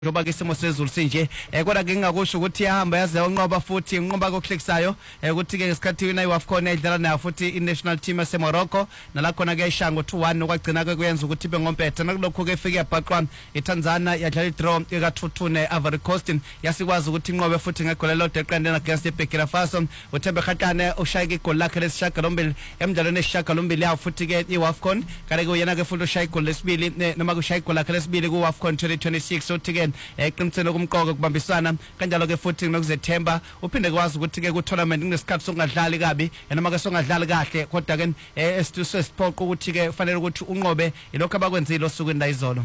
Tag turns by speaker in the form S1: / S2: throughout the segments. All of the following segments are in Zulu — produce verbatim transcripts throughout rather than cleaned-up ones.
S1: Ngoba ke simo sezulu sinje eh kodwa ke ngingakusho ukuthi yahamba yaze yonqoba futhi inqoba kokuhlekisayo eh ukuthi ke ngesikhathi wina iWAFCON edlala nayo futhi iNational Team yase Morocco nala khona ke ishango two one okwagcina ke kuyenza ukuthi ibe ngompetha nakulokho ke ifike yabhaqwa iTanzania yadlala idraw eka two two ne Ivory Coast yasikwazi ukuthi inqobe futhi ngegoli lodwa eqendena against iBurkina Faso uThembe Kgatane ushayike igoli lakhe lesishaka lombili emidlalweni esishaka lombili yawo futhi ke iWAFCON kale ke uyena ke futhi ushaya igoli lesibili noma kushaya igoli lakhe lesibili kuWAFCON twenty twenty-six uthi ke eqiniselo kumqoko kubambisana kanjalo ke futhi nokuzethemba uphinde kwazi ukuthi ke ku tournament kunesikhathi sokungadlali kabi noma ke songadlali kahle kodwa ke esituse siphoqa ukuthi ke kufanele ukuthi unqobe ilokho abakwenzile osukwini la izolo.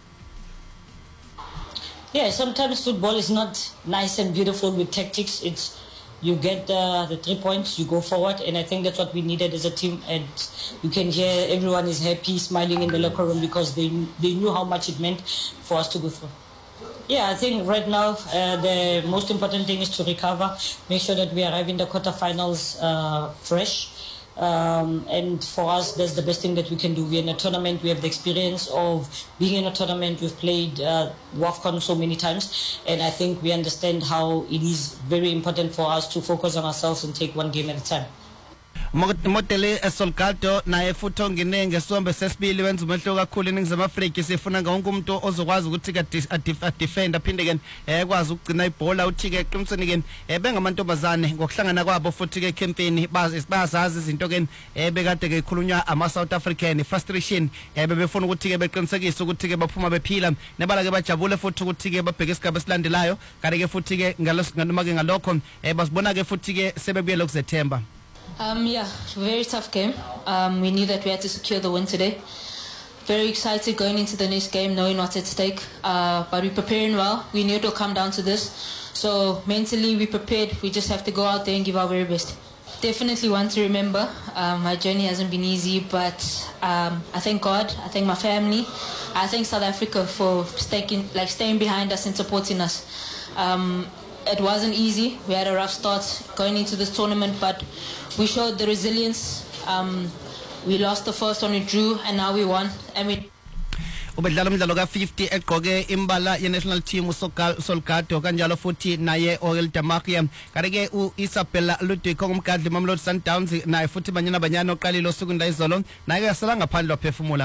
S2: Yeah, sometimes football is not nice and beautiful with tactics. It's you get uh, the three points, you go forward, and I think that's what we needed as a team. And you can hear everyone is happy, smiling in the locker room because they they knew how much it meant for us to go through. Yeah, I think right now uh, the most important thing is to recover, make sure that we arrive in the quarterfinals uh, fresh. Um, and for us, that's the best thing that we can do. We're in a tournament, we have the experience of being in a tournament, we've played uh, WAFCON so many times, and I think we understand how it is very important for us to focus on ourselves and take one game at a time.
S1: Motele eSolcato naye futhi ongine ngesombe sesibili wenza umehlo kakhulu eNingizimu Afrika sifuna wonke umuntu ozokwazi ukuthi ka defend aphinde ke ekwazi ukugcina ibhola uthi ke qiniseni ke bengamantombazane ngokuhlangana kwabo futhi ke campaign bazazi izinto ke ebekade ke ikhulunywa ama South African frustration bebefuna ukuthi ke beqinisekise ukuthi ke baphuma bephila nebala ke bajabule futhi ukuthi ke babheke isigaba esilandelayo kanti ke futhi ke ngalokho ke ngalokho basibona ke futhi ke sebebuyela ukuzethemba.
S3: Um, yeah, very tough game. Um, we knew that we had to secure the win today. Very excited going into the next game, knowing what's at stake. Uh, but we're preparing well. We knew it will come down to this. So mentally, we prepared. We just have to go out there and give our very best. Definitely want to remember. Um, my journey hasn't been easy, but um, I thank God. I thank my family. I thank South Africa for staying, like staying behind us and supporting us. Um, It wasn't easy. We had a rough start going into this tournament, but we showed the resilience. Um, we lost the first one, we drew, and now we won. And we.
S1: Ubedlala umdlalo ka fifty egqoke imbala ye national team uSolcato kanjalo futhi naye Oil Damakia kareke uIsabella Ludwig ngumgadli Mamelodi Sundowns naye futhi banyana banyana oqalile osukwini la izolo naye yasala ngaphandle waphefumula.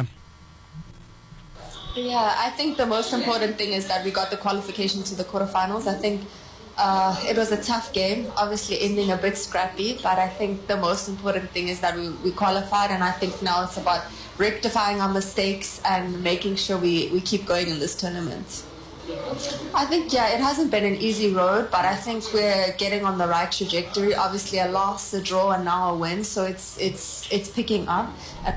S4: Yeah, I think the most important thing is that we got the qualification to the quarterfinals. I think uh, it was a tough game, obviously ending a bit scrappy, but I think the most important thing is that we, we qualified, and I think now it's about rectifying our mistakes and making sure we, we keep going in this tournament. I think, yeah, it hasn't been an easy road, but I think we're getting on the right trajectory. Obviously a loss, a draw, and now a win, so it's, it's, it's picking up.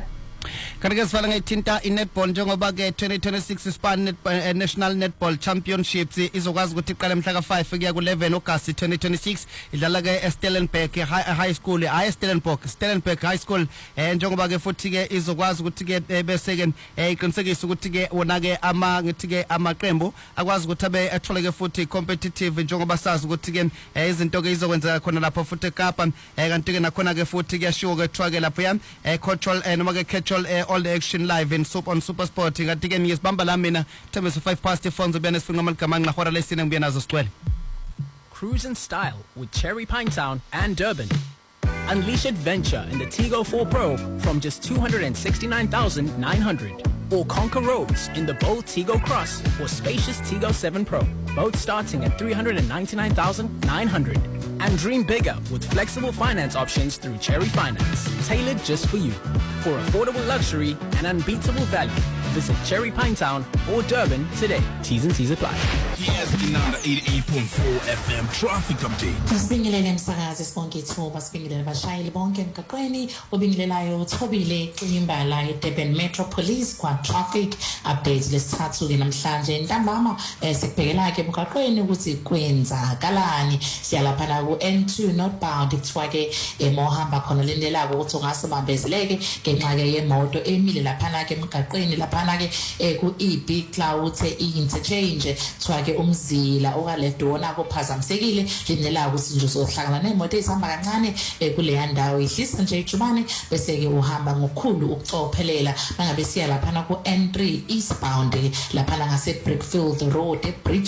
S1: Kanike sifala ngithinta iNetball njengoba ke twenty twenty-six Span National Netball Championships izokwazi ukuthi iqale mhla ka five kuya ku eleven August twenty twenty-six idlala ke eStellenberg High School I Stellenbosch Stellenberg High School njengoba ke futhi ke izokwazi ukuthi ke bese ke iqinisekise ukuthi ke wona ke ama ngithi ke amaqembu akwazi ukuthi abe athole ke futhi competitive njengoba sazi ukuthi ke izinto ke izokwenza khona lapho futhi eKapa kanti ke nakhona ke futhi kuyashiwo ke truck lapho ya control noma ke control all the action live in Super on Super Sport ngathi ke ngiyisibamba la mina Thembe five past four zobuyana sifinqa amagama ngahora lesine ngibuya nazo sigcwele.
S5: Cruise in style with Cherry Pinetown and Durban. Unleash adventure in the Tigo four Pro from just two hundred sixty-nine thousand nine hundred, or conquer roads in the bold Tigo Cross or spacious Tigo seven Pro, both starting at three hundred ninety-nine thousand nine hundred. And dream bigger with flexible finance options through Cherry Finance, tailored just for you. For affordable luxury and unbeatable value, visit Cherry Pinetown or Durban today. T's and C's apply.
S6: Yes, eighty-eight point four F M traffic update.
S7: Sibingelele emsakazi sibonke ithuba sibingelele abashayeli bonke emgaqweni obingelelayo Thobile Ximba la eDurban Metro Police kwa traffic updates lesithathu ke namhlanje ntambama sikubhekela ke emgaqweni ukuthi kwenzakalani siyalapha la ku N two northbound kuthiwa ke emohamba khona lendelako ukuthi ungase bambezeleke ngenxa ke yemoto emile lapha ke emgaqweni lapha laphana ke ku E B Cloud interchange kuthiwa ke umzila oka left wona kuphazamisekile linela ukuthi nje uzohlangana nemoto ezihamba kancane kuleya ndawo ihlisa nje ijubane bese ke uhamba ngokukhulu ukucophelela mangabe siya laphana ku N three eastbound laphana ngase Brickfield Road bridge